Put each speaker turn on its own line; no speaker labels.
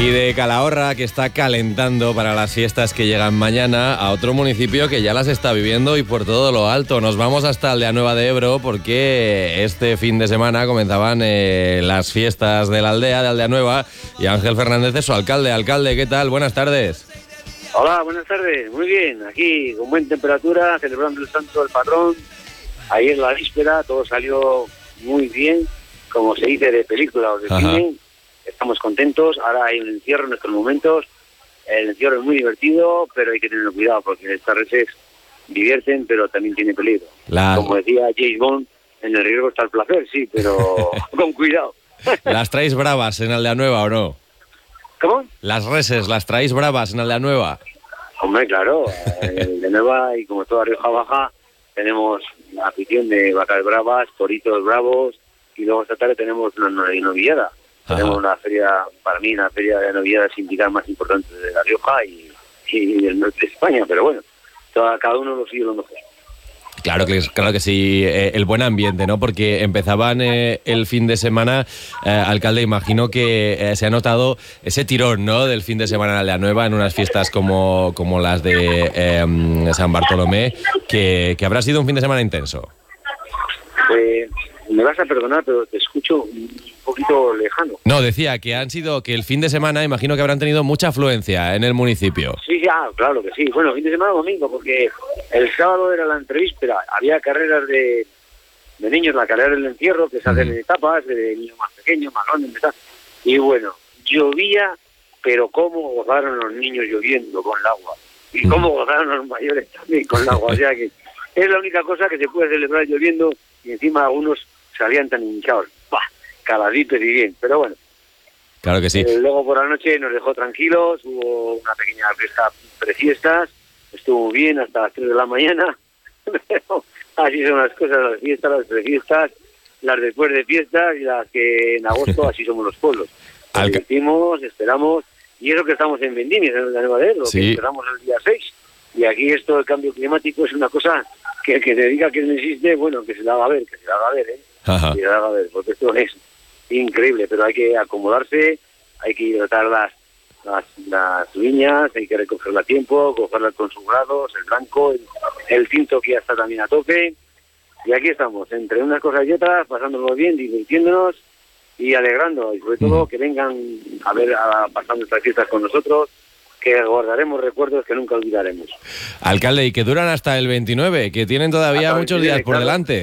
Y de Calahorra, que está calentando para las fiestas que llegan mañana, a otro municipio que ya las está viviendo y por todo lo alto. Nos vamos hasta Aldeanueva de Ebro porque este fin de semana comenzaban las fiestas de la aldea de Aldeanueva y Ángel Fernández es su alcalde. Alcalde, ¿qué tal? Buenas tardes.
Hola, buenas tardes. Muy bien, aquí con buena temperatura, celebrando el santo del patrón. Ayer la víspera, todo salió muy bien, como se dice de película o de cine. Estamos contentos. Ahora hay un encierro en estos momentos. El encierro es muy divertido, pero hay que tener cuidado porque estas reses divierten, pero también tiene peligro. Como decía James Bond, en el riesgo está el placer, sí, pero con cuidado.
¿Las traéis bravas en Aldeanueva o no?
¿Cómo?
Las reses, ¿las traéis bravas en Aldeanueva?
Hombre, claro. En Aldeanueva y como toda Rioja Baja tenemos la afición de vacas bravas, toritos bravos, y luego esta tarde tenemos una novillada. Tenemos una feria, para mí, una feria de novilladas sindical más importante de La Rioja y del norte de España, pero bueno, cada uno lo sigue lo mejor.
Claro que sí, el buen ambiente, ¿no? Porque empezaban el fin de semana, alcalde, imagino que se ha notado ese tirón, ¿no? Del fin de semana en Aldeanueva, en unas fiestas como las de San Bartolomé, que habrá sido un fin de semana intenso.
Me vas a perdonar, pero te escucho un poquito lejano.
No, decía que que el fin de semana, imagino que habrán tenido mucha afluencia en el municipio.
Sí, claro que sí. Bueno, fin de semana domingo, porque el sábado era la entrevíspera. Había carreras de niños, la carrera del encierro, que se hacen en etapas, de niños más pequeños, más grandes, tal. Y bueno, llovía, pero cómo gozaron los niños lloviendo con el agua. Y cómo gozaron los mayores también con el agua. O sea que es la única cosa que se puede celebrar lloviendo, y encima algunos salían tan hinchados, caladitos y bien, pero bueno.
Claro que sí.
Luego por la noche nos dejó tranquilos, hubo una pequeña fiesta prefiestas, estuvo bien hasta las 3 de la mañana, pero así son las cosas, las fiestas, las prefiestas, las después de fiestas y las que en agosto, así somos los pueblos. Nos divertimos, esperamos, y eso que estamos en Vendimias, en Aldeanueva de Ebro, que esperamos el día 6, y aquí esto del cambio climático es una cosa que te diga que no existe, bueno, que se la haga ver, que se la haga ver, que se la haga ver, porque esto es increíble, pero hay que acomodarse, hay que hidratar las viñas, hay que recogerla a tiempo, cogerlas con sus grados, el blanco, el tinto que ya está también a tope, y aquí estamos, entre unas cosas y otras, pasándonos bien, divirtiéndonos y alegrando, y sobre todo que vengan a ver pasando estas fiestas con nosotros, que guardaremos recuerdos que nunca olvidaremos.
Alcalde, y que duran hasta el 29, que tienen todavía muchos días por delante.